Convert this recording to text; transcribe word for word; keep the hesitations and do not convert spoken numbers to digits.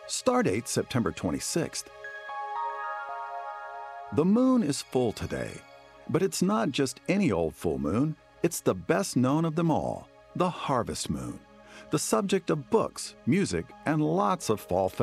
Stardate September twenty-sixth. The moon is full today, but it's not just any old full moon. It's the best known of them all, the harvest moon, the subject of books, music, and lots of fall